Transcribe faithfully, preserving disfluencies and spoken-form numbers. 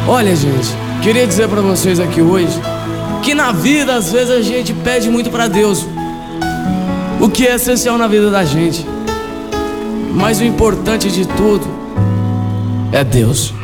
Olha, gente, queria dizer pra vocês aqui hoje que na vida às vezes a gente pede muito pra Deus o que é essencial na vida da gente, mas o importante de tudo é Deus.